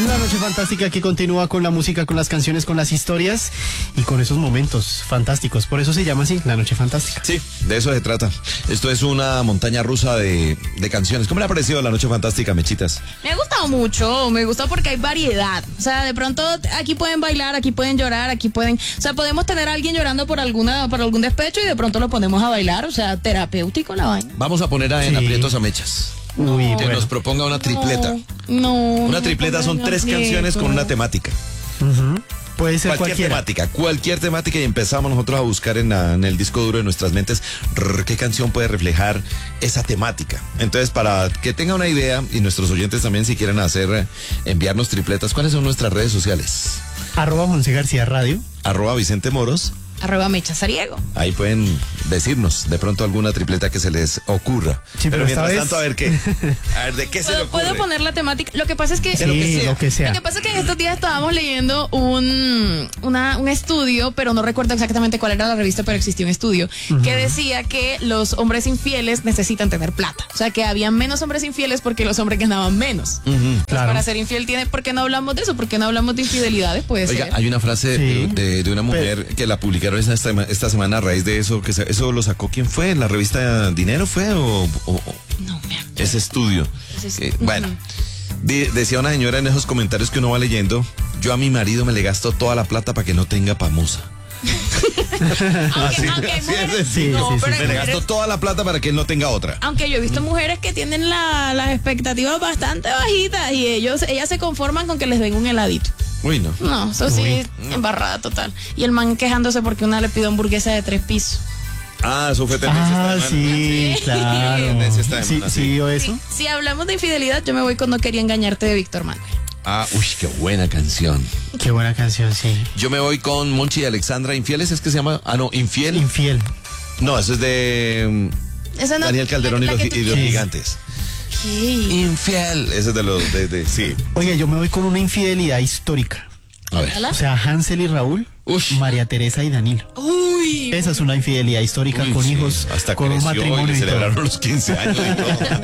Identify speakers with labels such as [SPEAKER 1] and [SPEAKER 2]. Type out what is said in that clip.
[SPEAKER 1] La noche fantástica que continúa con la música, con las canciones, con las historias y con esos momentos fantásticos. Por eso se llama así, la noche fantástica.
[SPEAKER 2] Sí, de eso se trata. Esto es una montaña rusa de canciones. ¿Cómo le ha parecido la noche fantástica, Mechitas?
[SPEAKER 3] Me ha gustado mucho, me gusta porque hay variedad. O sea, de pronto aquí pueden bailar, aquí pueden llorar, aquí pueden... O sea, podemos tener a alguien llorando por algún despecho y de pronto lo ponemos a bailar. O sea, terapéutico la vaina.
[SPEAKER 2] Vamos a poner en
[SPEAKER 1] Sí.
[SPEAKER 2] aprietos a Mechas.
[SPEAKER 1] Uy,
[SPEAKER 2] Que
[SPEAKER 1] bueno.
[SPEAKER 2] nos proponga una tripleta.
[SPEAKER 3] No.
[SPEAKER 2] Una tripleta son 3 canciones con una temática.
[SPEAKER 1] Ujú. Puede ser cualquiera.
[SPEAKER 2] Cualquier temática y empezamos nosotros a buscar en el disco duro de nuestras mentes qué canción puede reflejar esa temática. Entonces, para que tenga una idea y nuestros oyentes también si quieren enviarnos tripletas, ¿cuáles son nuestras redes sociales?
[SPEAKER 1] @Monse García Radio.
[SPEAKER 2] @Vicente Moros.
[SPEAKER 3] @Mecha Sariego.
[SPEAKER 2] Ahí pueden decirnos de pronto alguna tripleta que se les ocurra.
[SPEAKER 1] Sí, pero esta
[SPEAKER 2] mientras
[SPEAKER 1] vez-
[SPEAKER 2] tanto, a ver de qué se le ocurre.
[SPEAKER 3] ¿Puedo poner la temática? Lo que pasa es que...
[SPEAKER 1] Sí, lo que sea.
[SPEAKER 3] Lo que pasa es que en estos días estábamos leyendo un estudio, pero no recuerdo exactamente cuál era la revista, pero existía un estudio que decía que los hombres infieles necesitan tener plata. O sea, que había menos hombres infieles porque los hombres ganaban menos. Entonces,
[SPEAKER 1] Claro.
[SPEAKER 3] para ser infiel ¿por qué no hablamos de eso? ¿Por qué no hablamos de infidelidades? Puede
[SPEAKER 2] Oiga,
[SPEAKER 3] ser.
[SPEAKER 2] hay una frase
[SPEAKER 1] Sí.
[SPEAKER 2] de una mujer que la publicaron esta semana a raíz de eso, eso lo sacó, ¿quién fue? ¿La revista Dinero fue o
[SPEAKER 3] No me acuerdo.
[SPEAKER 2] ese estudio? Bueno, decía una señora en esos comentarios que uno va leyendo, yo a mi marido me le gasto toda la plata para que no tenga pamusa.
[SPEAKER 3] Aunque hay mujeres...
[SPEAKER 1] Sí,
[SPEAKER 3] no,
[SPEAKER 1] sí, sí.
[SPEAKER 3] pero hay
[SPEAKER 2] Me le
[SPEAKER 3] mujeres-
[SPEAKER 2] gasto toda la plata para que él no tenga otra.
[SPEAKER 3] Aunque yo he visto mujeres que tienen las expectativas bastante bajitas y ellas se conforman con que les den un heladito.
[SPEAKER 2] Uy, no.
[SPEAKER 3] No, eso sí, embarrada total. Y el man quejándose porque una le pidió hamburguesa de 3 pisos.
[SPEAKER 2] Ah, eso fue tendencia esta semana.
[SPEAKER 1] Sí,
[SPEAKER 3] Sí.
[SPEAKER 1] claro.
[SPEAKER 2] Tendencia esta
[SPEAKER 1] Sí,
[SPEAKER 2] semana,
[SPEAKER 1] sí,
[SPEAKER 2] sí.
[SPEAKER 1] vio eso.
[SPEAKER 3] Si hablamos de infidelidad, yo me voy con No quería engañarte de Víctor Manuel.
[SPEAKER 2] Ah, uy, qué buena canción.
[SPEAKER 1] Qué buena canción, sí.
[SPEAKER 2] Yo me voy con Monchi y Alexandra, ¿Infieles es que se llama? Ah, no, Infiel.
[SPEAKER 1] Infiel.
[SPEAKER 2] No, eso es de
[SPEAKER 3] Esa no-
[SPEAKER 2] Daniel Calderón
[SPEAKER 3] la
[SPEAKER 2] y
[SPEAKER 3] que
[SPEAKER 2] los,
[SPEAKER 3] tú
[SPEAKER 2] y los
[SPEAKER 1] quieres.
[SPEAKER 2] gigantes.
[SPEAKER 3] Sí.
[SPEAKER 2] Infiel, ese es de los, sí.
[SPEAKER 1] Oye, yo me voy con una infidelidad histórica.
[SPEAKER 2] A ver.
[SPEAKER 3] ¿Hola?
[SPEAKER 1] O sea, Hansel y Raúl,
[SPEAKER 2] Ush.
[SPEAKER 1] María Teresa y Danilo.
[SPEAKER 3] Uy.
[SPEAKER 1] Esa es una infidelidad histórica
[SPEAKER 2] Uy,
[SPEAKER 1] con
[SPEAKER 2] sí,
[SPEAKER 1] hijos,
[SPEAKER 2] hasta
[SPEAKER 1] con un
[SPEAKER 2] creció y
[SPEAKER 1] matrimonio
[SPEAKER 2] le
[SPEAKER 1] y todo.
[SPEAKER 2] celebraron los 15 años y todo.